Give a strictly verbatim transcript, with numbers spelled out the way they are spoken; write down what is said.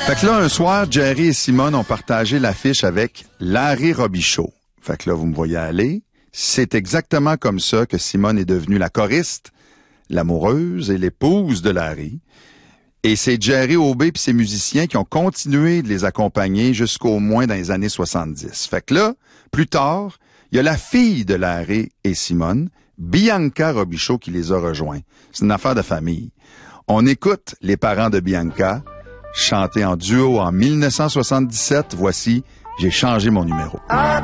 Fait que là, un soir, Jerry et Simone ont partagé l'affiche avec Larry Robichaud. Fait que là, vous me voyez aller. C'est exactement comme ça que Simone est devenue la choriste, l'amoureuse et l'épouse de Larry. Et c'est Jerry Aubé et ses musiciens qui ont continué de les accompagner jusqu'au moins dans les années soixante-dix. Fait que là, plus tard, il y a la fille de Larry et Simone, Bianca Robichaud, qui les a rejoints. C'est une affaire de famille. On écoute les parents de Bianca chanter en duo en mille neuf cent soixante-dix-sept. Voici « J'ai changé mon numéro ». Ah,